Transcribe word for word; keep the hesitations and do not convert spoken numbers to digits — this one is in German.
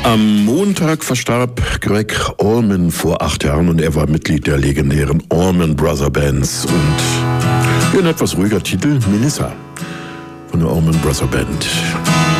Am Montag verstarb Gregg Allman vor acht Jahren und er war Mitglied der legendären Allman Brother Bands. Und hier ein etwas ruhiger Titel, Melissa von der Allman Brother Band.